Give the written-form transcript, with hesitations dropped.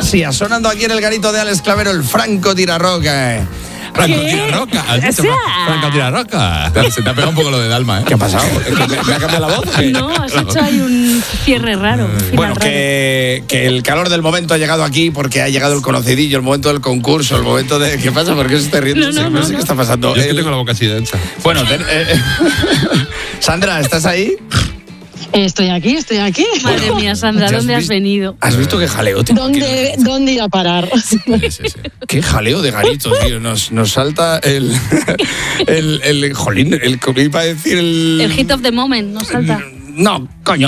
Asia, sonando aquí en el garito de Alex Clavero, el Franco Tirarroca. Franco Tirarroca. ¿Has dicho Franco Tirarroca? Se te ha pegado un poco lo de Dalma, ¿eh? ¿Qué ha pasado? ¿Me ha cambiado la voz? No, has hecho ahí un cierre raro. Bueno, que el calor del momento ha llegado aquí porque ha llegado el conocidillo, el momento del concurso, el momento de... ¿Qué pasa? ¿Por qué se está riendo? No sé qué está pasando. Yo es que tengo la boca así densa. Bueno, Sandra, ¿estás ahí? Estoy aquí. Madre mía, Sandra, ¿dónde has venido? ¿Has visto qué jaleo? ¿Dónde ir a parar? Sí. Qué jaleo de garito, tío. Nos salta el jolín, iba a decir El hit of the moment, ¿no salta? No, coño,